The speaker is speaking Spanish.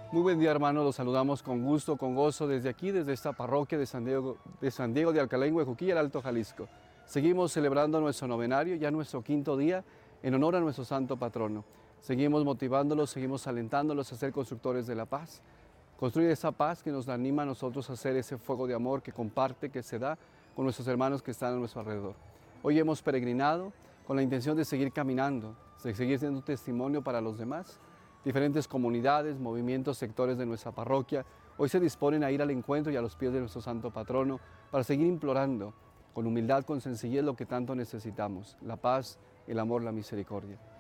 Muy buen día, hermanos. Los saludamos con gusto, con gozo desde aquí, desde esta parroquia de San Diego de Alcalá, Juquilla, el Alto Jalisco. Seguimos celebrando nuestro novenario, ya nuestro quinto día, en honor a nuestro santo patrono. Seguimos motivándolos, seguimos alentándolos a ser constructores de la paz. Construir esa paz que nos anima a nosotros a hacer ese fuego de amor que comparte, que se da con nuestros hermanos que están a nuestro alrededor. Hoy hemos peregrinado con la intención de seguir caminando, de seguir siendo un testimonio para los demás. Diferentes comunidades, movimientos, sectores de nuestra parroquia hoy se disponen a ir al encuentro y a los pies de nuestro santo patrono para seguir implorando con humildad, con sencillez lo que tanto necesitamos: la paz, el amor, la misericordia.